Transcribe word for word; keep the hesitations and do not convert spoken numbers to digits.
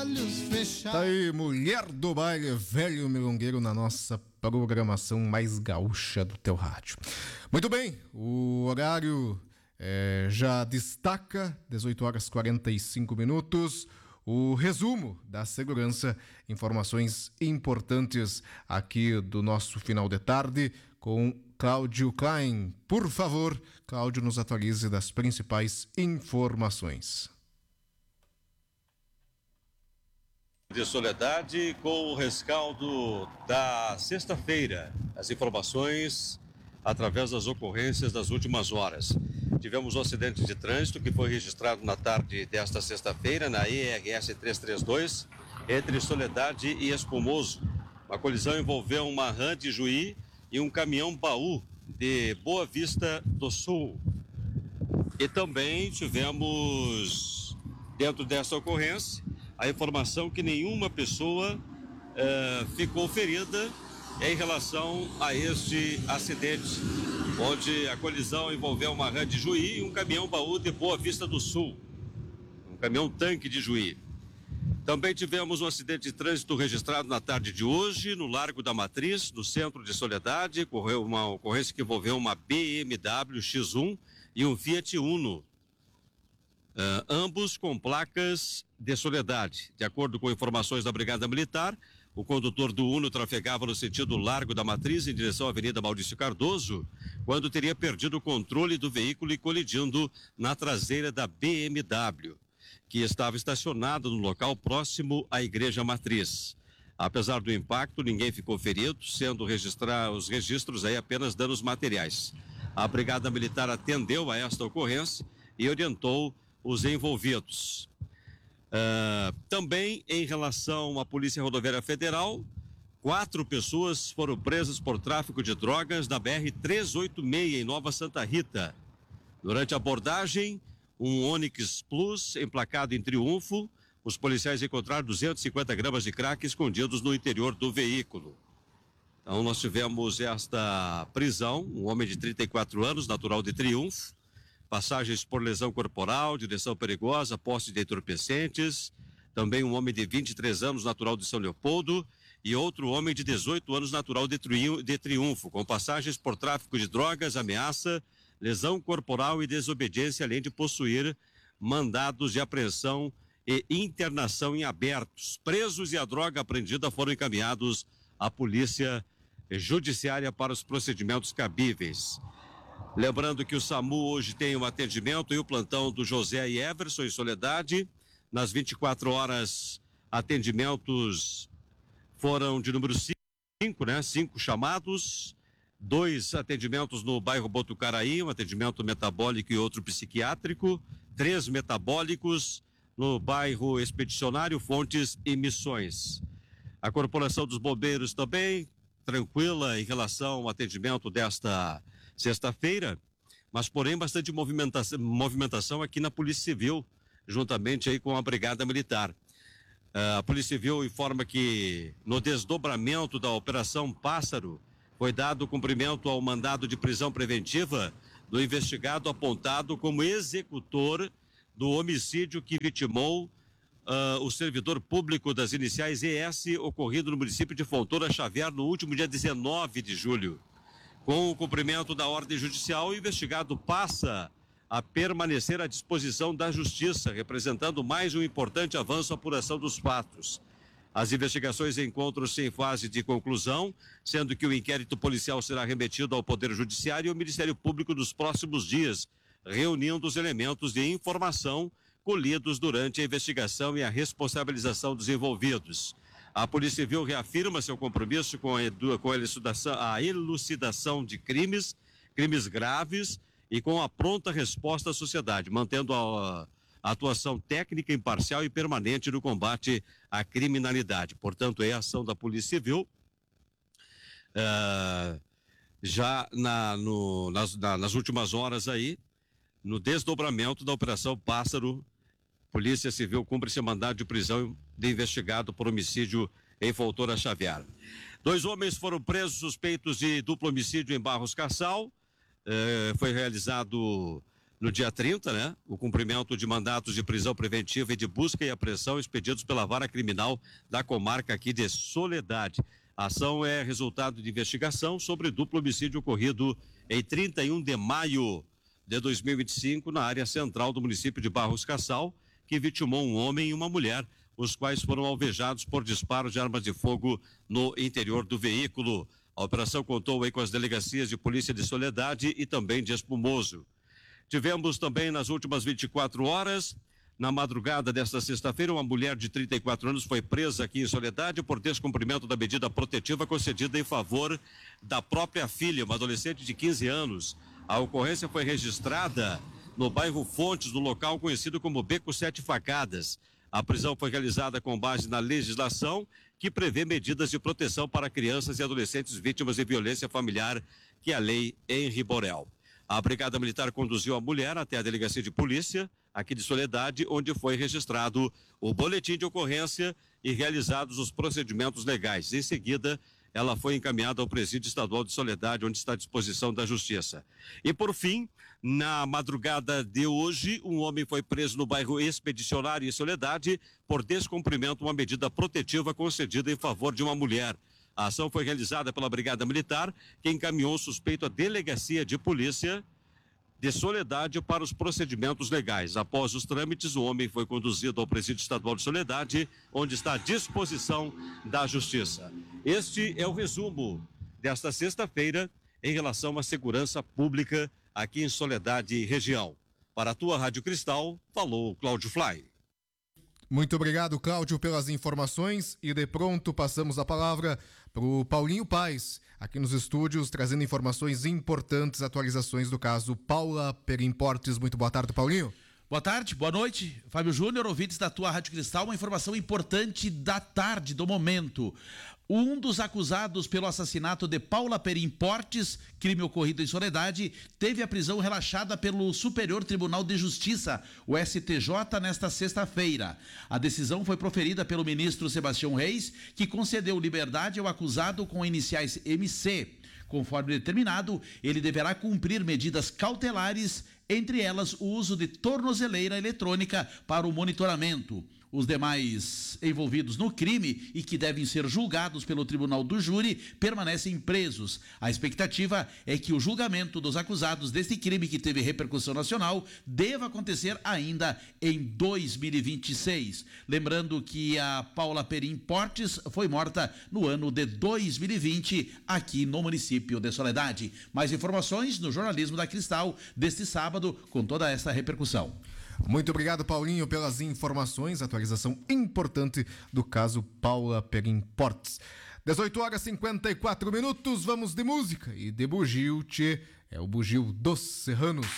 olhos fechados. Tá aí, Mulher do Baile, velho milongueiro na nossa programação mais gaúcha do teu rádio. Muito bem, o horário é, já destaca, dezoito horas e quarenta e cinco minutos, o resumo da segurança, informações importantes aqui do nosso final de tarde com Cláudio Klein. Por favor, Cláudio, nos atualize das principais informações. De Soledade com o rescaldo da sexta-feira. As informações através das ocorrências das últimas horas. Tivemos um acidente de trânsito que foi registrado na tarde desta sexta-feira na E R S trezentos e trinta e dois entre Soledade e Espumoso. A colisão envolveu uma RAM de Juí e um caminhão baú de Boa Vista do Sul. E também tivemos, dentro dessa ocorrência, a informação que nenhuma pessoa eh, ficou ferida em relação a este acidente, onde a colisão envolveu uma RAM de Juí e um caminhão baú de Boa Vista do Sul, um caminhão tanque de Juí. Também tivemos um acidente de trânsito registrado na tarde de hoje, no Largo da Matriz, no centro de Soledade. Ocorreu uma ocorrência que envolveu uma B M W X um e um Fiat Uno. Uh, ambos com placas de Soledade. De acordo com informações da Brigada Militar, o condutor do Uno trafegava no sentido Largo da Matriz em direção à Avenida Maurício Cardoso, quando teria perdido o controle do veículo e colidindo na traseira da B M W, que estava estacionada no local próximo à Igreja Matriz. Apesar do impacto, ninguém ficou ferido, sendo registrar os registros aí apenas danos materiais. A Brigada Militar atendeu a esta ocorrência e orientou os envolvidos. Uh, também em relação à Polícia Rodoviária Federal, quatro pessoas foram presas por tráfico de drogas na B R trezentos e oitenta e seis em Nova Santa Rita. Durante a abordagem, um Onix Plus emplacado em Triunfo, os policiais encontraram duzentos e cinquenta gramas de crack escondidos no interior do veículo. Então nós tivemos esta prisão, um homem de trinta e quatro anos, natural de Triunfo, passagens por lesão corporal, direção perigosa, posse de entorpecentes, também um homem de vinte e três anos, natural de São Leopoldo, e outro homem de dezoito anos, natural de Triunfo, com passagens por tráfico de drogas, ameaça, lesão corporal e desobediência, além de possuir mandados de apreensão e internação em abertos. Presos e a droga apreendida foram encaminhados à Polícia Judiciária para os procedimentos cabíveis. Lembrando que o SAMU hoje tem um atendimento e o plantão do José e Everson em Soledade. Nas vinte e quatro horas, atendimentos foram de número cinco, né? Cinco chamados, dois atendimentos no bairro Botucaraí, um atendimento metabólico e outro psiquiátrico, três metabólicos no bairro Expedicionário, Fontes e Missões. A Corporação dos Bombeiros também, tranquila em relação ao atendimento desta sexta-feira, mas porém bastante movimentação, movimentação aqui na Polícia Civil, juntamente aí com a Brigada Militar. Uh, a Polícia Civil informa que no desdobramento da Operação Pássaro foi dado cumprimento ao mandado de prisão preventiva do investigado apontado como executor do homicídio que vitimou Uh, o servidor público das iniciais E S, ocorrido no município de Fontoura Xavier no último dia dezenove de julho. Com o cumprimento da ordem judicial, o investigado passa a permanecer à disposição da Justiça, representando mais um importante avanço à apuração dos fatos. As investigações encontram-se em fase de conclusão, sendo que o inquérito policial será remetido ao Poder Judiciário e ao Ministério Público nos próximos dias, reunindo os elementos de informação colhidos durante a investigação e a responsabilização dos envolvidos. A Polícia Civil reafirma seu compromisso com a, com a, elucidação, a elucidação de crimes, crimes graves e com a pronta resposta à sociedade, mantendo a, a atuação técnica, imparcial e permanente no combate à criminalidade. Portanto, é a ação da Polícia Civil. Uh, já na, no, nas, na, nas últimas horas aí, no desdobramento da Operação Pássaro, Polícia Civil cumpre seu mandado de prisão de investigado por homicídio em Fontoura Xavier. Dois homens foram presos suspeitos de duplo homicídio em Barros Cassal. Eh, foi realizado no dia trinta, né? O cumprimento de mandatos de prisão preventiva e de busca e apreensão expedidos pela Vara Criminal da comarca aqui de Soledade. A ação é resultado de investigação sobre duplo homicídio ocorrido em trinta e um de maio de dois mil e vinte e cinco na área central do município de Barros Cassal, que vitimou um homem e uma mulher, os quais foram alvejados por disparos de armas de fogo no interior do veículo. A operação contou aí com as delegacias de polícia de Soledade e também de Espumoso. Tivemos também nas últimas vinte e quatro horas, na madrugada desta sexta-feira, uma mulher de trinta e quatro anos foi presa aqui em Soledade por descumprimento da medida protetiva concedida em favor da própria filha, uma adolescente de quinze anos. A ocorrência foi registrada no bairro Fontes, no local conhecido como Beco Sete Facadas. A prisão foi realizada com base na legislação que prevê medidas de proteção para crianças e adolescentes vítimas de violência familiar, que é a lei Henri Borel. A Brigada Militar conduziu a mulher até a delegacia de polícia, aqui de Soledade, onde foi registrado o boletim de ocorrência e realizados os procedimentos legais. Em seguida, ela foi encaminhada ao Presídio Estadual de Soledade, onde está à disposição da Justiça. E, por fim, na madrugada de hoje, um homem foi preso no bairro Expedicionário, em Soledade, por descumprimento de uma medida protetiva concedida em favor de uma mulher. A ação foi realizada pela Brigada Militar, que encaminhou o suspeito à Delegacia de Polícia de Soledade para os procedimentos legais. Após os trâmites, o homem foi conduzido ao Presídio Estadual de Soledade, onde está à disposição da Justiça. Este é o resumo desta sexta-feira em relação à segurança pública aqui em Soledade e região. Para a tua Rádio Cristal, falou Cláudio Fly. Muito obrigado, Cláudio, pelas informações, e de pronto passamos a palavra para o Paulinho Paes, aqui nos estúdios, trazendo informações importantes, atualizações do caso Paula Perimportes. Muito boa tarde, Paulinho. Boa tarde, boa noite, Fábio Júnior, ouvintes da tua Rádio Cristal. Uma informação importante da tarde, do momento. Um dos acusados pelo assassinato de Paula Perimportes, crime ocorrido em Soledade, teve a prisão relaxada pelo Superior Tribunal de Justiça, o S T J, nesta sexta-feira. A decisão foi proferida pelo ministro Sebastião Reis, que concedeu liberdade ao acusado com iniciais M C. Conforme determinado, ele deverá cumprir medidas cautelares, entre elas o uso de tornozeleira eletrônica para o monitoramento. Os demais envolvidos no crime e que devem ser julgados pelo Tribunal do Júri permanecem presos. A expectativa é que o julgamento dos acusados deste crime, que teve repercussão nacional, deva acontecer ainda em dois mil e vinte e seis. Lembrando que a Paula Perimportes foi morta no ano de dois mil e vinte, aqui no município de Soledade. Mais informações no Jornalismo da Cristal deste sábado, com toda essa repercussão. Muito obrigado, Paulinho, pelas informações, atualização importante do caso Paula Perimportes. dezoito horas e cinquenta e quatro minutos, vamos de música e de bugio, tchê, é o bugio dos Serranos.